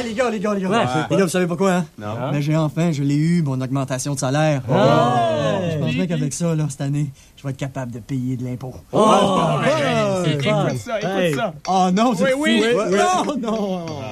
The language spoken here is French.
les gars. Ouais, Les gars, vous savez pas quoi, hein? Non. Mais je l'ai eu, mon augmentation de salaire. Je pense bien qu'avec ça, là, cette année, je vais être capable de payer de l'impôt. C'est Écoute ça. Oh non, c'est Oui. fou. Non.